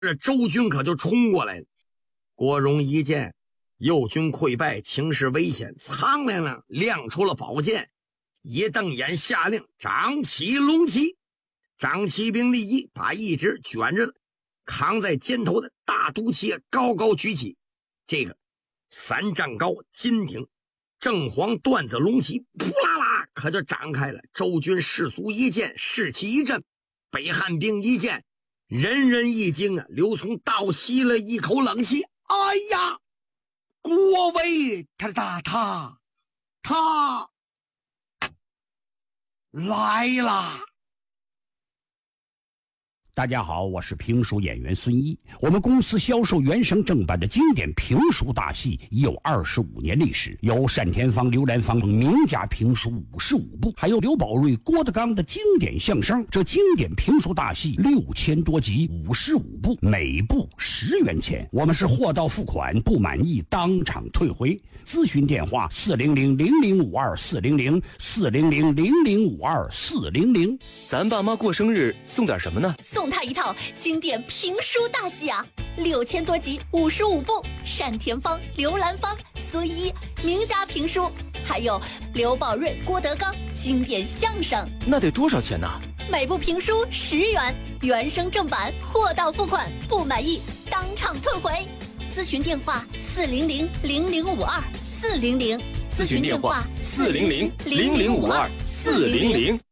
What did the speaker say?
这周军可就冲过来了。郭荣一见右军溃败，情势危险，苍凉凉亮出了宝剑，一瞪眼下令张起龙旗。张骑兵立即把一直卷着扛在肩头的大毒旗高高举起，这个3丈高金顶正黄缎子龙旗扑啦啦可就展开了。周军士卒一见，士气一震，北汉兵一见，人人一惊啊！刘琮倒吸了一口冷气，哎呀，郭威他来啦！ 大家好，我是评书演员孙一。我们公司销售原声正版的经典评书大戏已有25年历史，有单田芳、刘兰芳等名家评书55部，还有刘宝瑞、郭德纲的经典相声。这经典评书大戏6000多集，55部，每部10元钱。我们是货到付款，不满意当场退回。咨询电话400-0052-400，400-0052-400。 咱爸妈过生日送点什么呢？ 送他一套经典评书大戏啊，6000多集，55部，单田芳、刘兰芳、孙一名家评书，还有刘宝瑞、郭德纲经典相声。 那得多少钱呢？ 每部评书10元，原声正版，货到付款，不满意当场退回。咨询电话400-0052-400， 咨询电话400-0052-400。